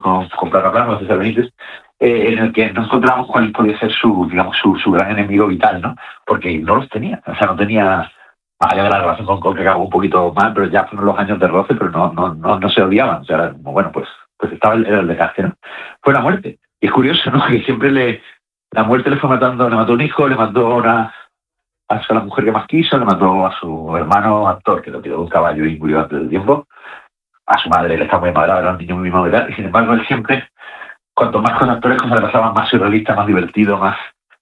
con Plano Plano, César Benítez, en el que no encontramos cuál podía ser su gran enemigo vital, ¿no? Porque no los tenía, o sea, no tenía, más allá de la relación con Coque, que acabó un poquito mal, pero ya fueron los años de roce, pero no se odiaban, o sea, era como, bueno, pues estaba el desgaste, ¿no? Fue la muerte, y es curioso, ¿no? Que siempre la muerte le mató un hijo, le mató a la mujer que más quiso, le mató a su hermano actor, que lo tiró de un caballo y murió antes del tiempo, a su madre, le estaba muy madre, era un niño muy moderado, y sin embargo él siempre, cuanto más con actores, como se le pasaba, más surrealista, más divertido, más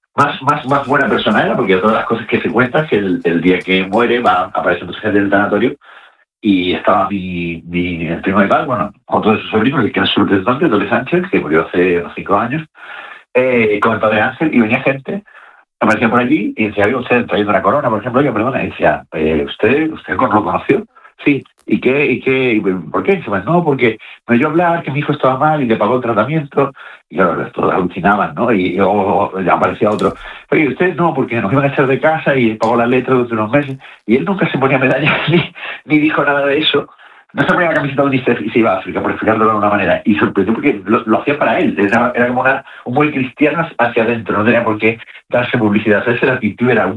buena persona era, porque todas las cosas que se cuentan, que el día que muere va apareciendo gente del tanatorio, y estaba el primo de Paz, bueno, otro de sus sobrinos, que era su representante, Dolly Sánchez, que murió hace unos 5 años, con el padre Ángel, y venía gente, aparecía por allí, y decía, usted trayendo una corona, por ejemplo, yo, perdona, y decía, ¿usted lo conoció? Sí. ¿Y qué? ¿Por qué? Pues no, porque me oyó hablar que mi hijo estaba mal y le pagó el tratamiento, y claro, todos alucinaban, ¿no? Y aparecía otro, oye, usted no, porque nos iban a echar de casa y pagó la letra durante unos meses, y él nunca se ponía medallas ni dijo nada de eso. No se ponía la camiseta de UNICEF y se iba a África, por explicarlo de alguna manera. Y sorprendió porque lo hacía para él. Era como un muy cristiano hacia adentro. No tenía por qué darse publicidad. Esa era la actitud, era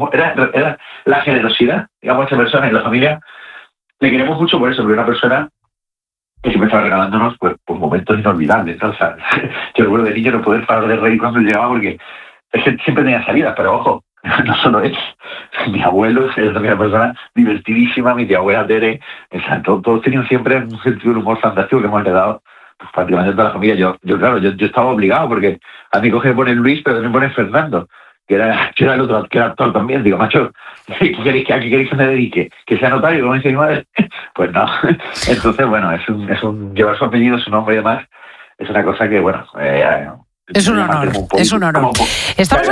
la generosidad. Digamos, a esa persona y la familia le queremos mucho por eso, porque una persona que siempre estaba regalándonos pues momentos inolvidables, ¿no? O sea, yo recuerdo de niño no poder parar de reír cuando llegaba, porque siempre tenía salidas, pero ojo, no solo eso. Mi abuelo es también una persona divertidísima, mi tía abuela Tere, exacto, todos tenían siempre un sentido del humor fantástico que hemos heredado pues, prácticamente toda la familia. Yo estaba obligado, porque a mí coge pone Luis, pero también pone Fernando, que era el otro, que era actor también. Digo, macho, ¿a qué queréis que me dedique? ¿Que sea notario, como dice mi madre? Pues no. Entonces, bueno, es un llevar su apellido, su nombre y demás, es una cosa que, bueno... es un honor, es un honor. Estamos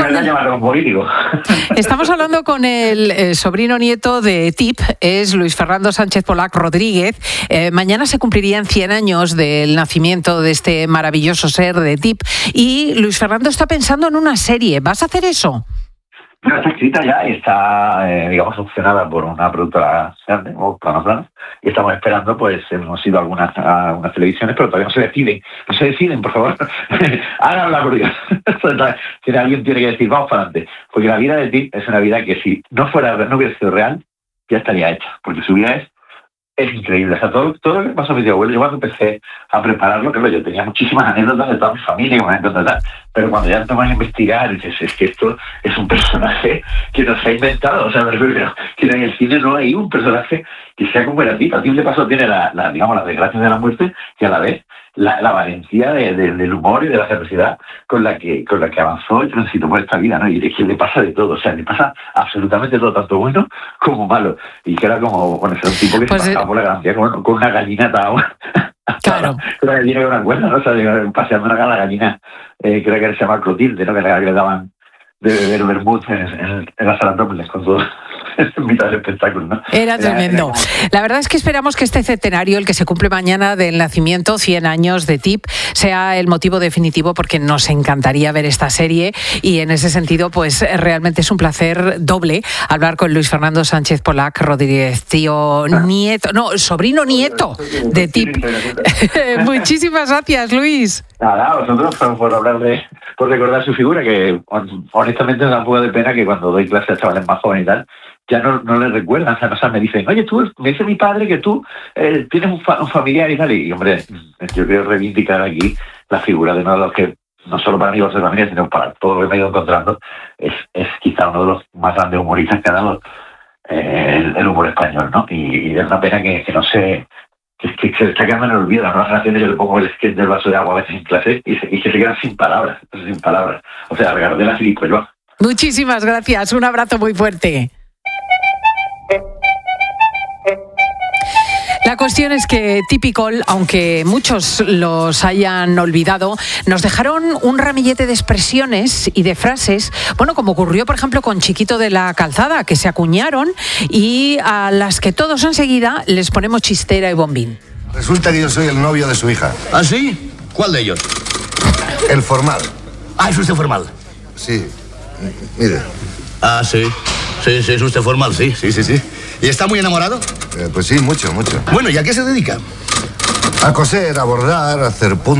hablando con el sobrino nieto de TIP, es Luis Fernando Sánchez Polac Rodríguez. Mañana se cumplirían 100 años del nacimiento de este maravilloso ser de TIP, y Luis Fernando está pensando en una serie. ¿Vas a hacer eso? No, está escrita ya y está, digamos, opcionada por una productora grande, o Plano Plano, y estamos esperando, pues, hemos ido a algunas televisiones, pero todavía no se deciden, por favor, háganla por Dios. Si alguien tiene que decir, vamos para adelante, porque la vida de Tip es una vida que si no hubiera sido real, ya estaría hecha, porque su vida es increíble. O sea, todo lo que pasó a mi tío abuelo, yo cuando empecé a prepararlo, claro, yo tenía muchísimas anécdotas de toda mi familia, pero cuando ya te vas a investigar, dices, es que esto es un personaje que no se ha inventado. O sea, me refiero que en el cine no hay un personaje que sea como era Tip. A Tip de paso tiene la desgracia de la muerte, y a la vez la valentía del humor y de la generosidad con la que avanzó y transitó por esta vida, ¿no? Y es que le pasa de todo, o sea, le pasa absolutamente todo, tanto bueno como malo. Y que era como, bueno, era un tipo que se pasaba por la gracia con una gallina atada. Claro. Una gallina con una cuerda, ¿no? O sea, paseando una gallina, creo que se llama Clotilde, ¿no? Que le daban de beber vermut en la sala Dobles con todo. En mitad del espectáculo, ¿no? Era tremendo. La verdad es que esperamos que este centenario, el que se cumple mañana del nacimiento, 100 años de TIP, sea el motivo definitivo, porque nos encantaría ver esta serie, y en ese sentido, pues realmente es un placer doble hablar con Luis Fernando Sánchez Polac Rodríguez, sobrino nieto de TIP. Muchísimas gracias, Luis. Nada, vosotros por recordar su figura, que honestamente me da un poco de pena que cuando doy clases a chavales más jóvenes y tal, ya no les recuerdan, o sea, me dicen, oye, me dice mi padre que tú tienes un familiar y tal, y hombre, yo quiero reivindicar aquí la figura de uno de los que, no solo para mí por ser familia, sino para todo lo que me he ido encontrando, es quizá uno de los más grandes humoristas que ha dado el humor español, ¿no? Y es una pena que no se... que se está quedando en el olvido. Las nuevas generaciones, yo le pongo el sketch del vaso de agua a veces en clase y se quedan sin palabras. O sea, regalarle la filicuela. Muchísimas gracias, un abrazo muy fuerte. La cuestión es que Tipicol, aunque muchos los hayan olvidado, nos dejaron un ramillete de expresiones y de frases, bueno, como ocurrió, por ejemplo, con Chiquito de la Calzada, que se acuñaron y a las que todos enseguida les ponemos chistera y bombín. Resulta que yo soy el novio de su hija. ¿Ah, sí? ¿Cuál de ellos? El formal. Ah, ¿es usted formal? Sí, mire. Ah, sí. Sí, es usted formal, sí. ¿Y está muy enamorado? Pues sí, mucho. Bueno, ¿y a qué se dedica? A coser, a bordar, a hacer puntos.